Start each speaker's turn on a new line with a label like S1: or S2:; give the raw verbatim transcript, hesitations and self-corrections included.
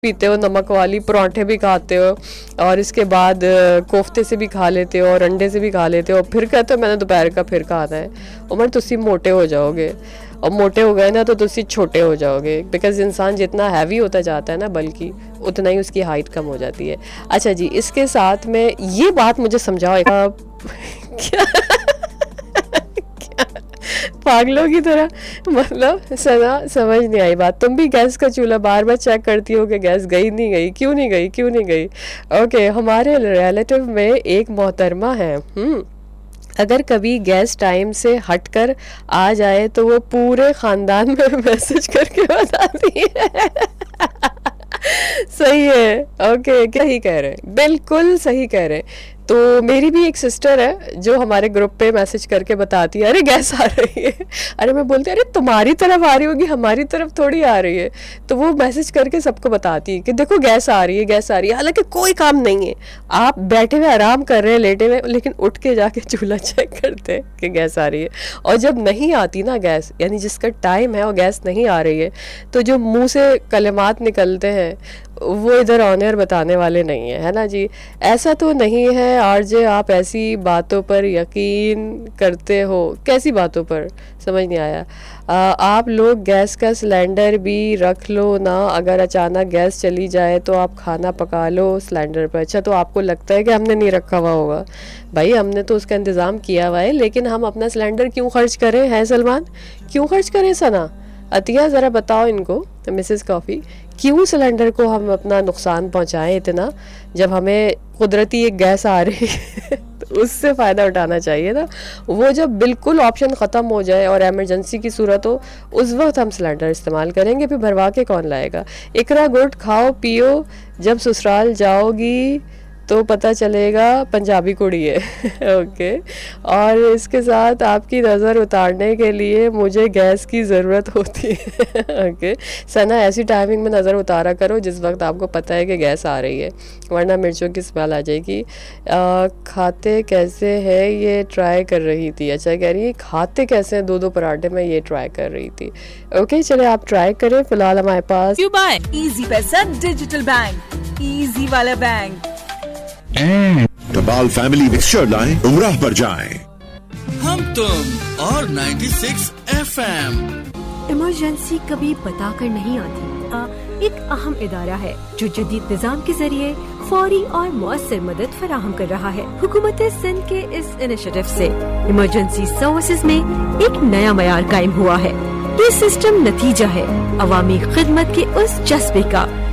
S1: पीते हो, नमक वाली पराठे भी खाते हो, और इसके बाद अ, कोफ्ते से भी खा लेते हो और अंडे से भी खा लेते हो, फिर कहते हो मैंने दोपहर का फिर खाना है। उमर तुसी मोटे हो जाओगे, और मोटे हो गए ना तो तुसी छोटे हो जाओगे, बिकॉज इंसान जितना हैवी होता जाता है ना बल्कि उतना ही उसकी हाइट कम हो जाती है। अच्छा जी, इसके साथ में ये बात मुझे समझाओ एक क्या पागलों की तरह, मतलब सना समझ नहीं आई बात। तुम भी गैस का चूल्हा बार बार चेक करती हो कि गैस गई नहीं गई, क्यों नहीं गई, क्यों नहीं गई। ओके, हमारे रिलेटिव में एक मोहतरमा है, हम्म अगर कभी गैस टाइम से हटकर आ जाए तो वो पूरे खानदान में मैसेज करके बताती है। सही है, ओके, क्या ही कह रहे हैं, बिल्कुल सही कह रहे हैं। तो मेरी भी एक सिस्टर है जो हमारे ग्रुप पे मैसेज करके बताती है अरे गैस आ रही है। अरे मैं बोलती अरे तुम्हारी तरफ आ रही होगी, हमारी तरफ थोड़ी आ रही है। तो वो मैसेज करके सबको बताती है कि देखो गैस आ रही है, गैस आ रही है, हालांकि कोई काम नहीं है, आप बैठे हुए आराम कर रहे हैं, लेटे हुए, लेकिन उठ के जाके चूल्हा चेक करते हैं कि गैस आ रही है। और जब नहीं आती ना गैस, यानी जिसका टाइम है और गैस नहीं आ रही है, तो जो मुंह से कलमात निकलते हैं वो इधर ऑनर बताने वाले नहीं है, है ना जी। ऐसा तो नहीं है आरजे आप ऐसी बातों पर यकीन करते हो, कैसी बातों पर, समझ नहीं आया। आ, आप लोग गैस का सिलेंडर भी रख लो ना, अगर अचानक गैस चली जाए तो आप खाना पका लो सिलेंडर पर। अच्छा, तो आपको लगता है कि हमने नहीं रखा हुआ होगा? भाई हमने तो उसका इंतज़ाम किया हुआ है, लेकिन हम अपना सिलेंडर क्यों खर्च करें, है सलमान, क्यों खर्च करें सना? अतिया ज़रा बताओ इनको, मिसेस कॉफ़ी, क्यों सिलेंडर को हम अपना नुकसान पहुंचाएं इतना, जब हमें कुदरती एक गैस आ रही है तो उससे फ़ायदा उठाना चाहिए ना। वो जब बिल्कुल ऑप्शन ख़त्म हो जाए और एमरजेंसी की सूरत हो, उस वक्त हम सिलेंडर इस्तेमाल करेंगे, फिर भरवा के कौन लाएगा। इकरा गुड़ खाओ पियो, जब ससुराल जाओगी तो पता चलेगा पंजाबी कुड़ी है। ओके, और इसके साथ आपकी नज़र उतारने के लिए मुझे गैस की ज़रूरत होती है। ओके सना, ऐसी टाइमिंग में नज़र उतारा करो जिस वक्त आपको पता है कि गैस आ रही है, वरना मिर्चों की स्मेल आ जाएगी। आ, खाते कैसे है ये ट्राई कर रही थी, अच्छा कह रही है खाते कैसे हैं दो दो पराठे में, ये ट्राई कर रही थी। ओके चले आप ट्राई करें, फिलहाल हमारे पास
S2: इजी पैसा डिजिटल बैंक, इजी वाला बैंक।
S3: टबाल फैमिली मिक्सचर लाएं, उमराह पर जाएं।
S4: हम तुम और छियानवे एफ एम।
S5: इमरजेंसी कभी बता कर नहीं आती, आ, एक अहम इदारा है जो जदीद निज़ाम के जरिए फौरी और मौसर मदद फराहम कर रहा है। हुकूमत सिंध के इस इनिशिएटिव से इमरजेंसी सर्विसेज में एक नया मयार कायम हुआ है। ये सिस्टम नतीजा है अवामी खिदमत के उस जज्बे का